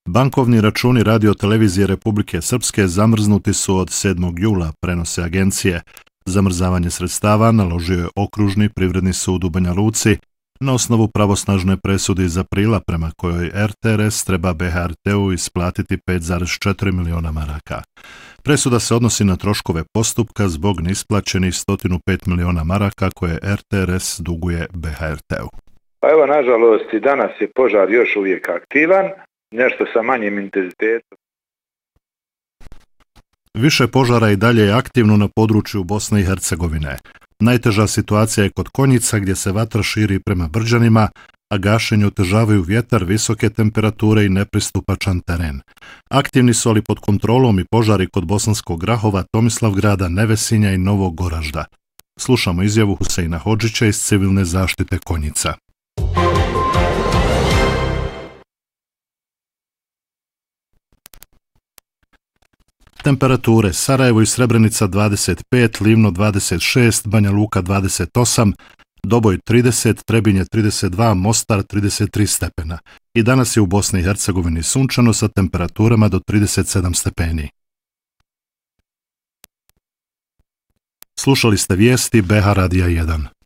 Bankovni računi Radio-televizije Republike Srpske zamrznuti su od 7. jula, prenose agencije. Zamrzavanje sredstava naložio je Okružni privredni sud u Banja Luci na osnovu pravosnažne presude iz aprila prema kojoj RTRS treba BHRT-u isplatiti 5,4 miliona maraka. Presuda se odnosi na troškove postupka zbog neisplaćenih 105 miliona maraka koje RTRS duguje BHRT-u. Pa evo, nažalost, i danas je požar još uvijek aktivan, nešto sa manjim intenzitetom. Više požara i dalje je aktivno na području Bosne i Hercegovine. Najteža situacija je kod Konjica gdje se vatra širi prema Brđanima, a gašenje otežavaju vjetar, visoke temperature i nepristupačan teren. Aktivni su ali pod kontrolom i požari kod Bosanskog Grahova, Tomislavgrada, Nevesinja i Novog Goražda. Slušamo izjavu Huseina Hodžića iz Civilne zaštite Konjica. Temperature: Sarajevo i Srebrenica 25, Livno 26, Banja Luka 28, Doboj 30, Trebinje 32, Mostar 33 stepena. I danas je u Bosni i Hercegovini sunčano sa temperaturama do 37 stepeni. Slušali ste vijesti BH Radija 1.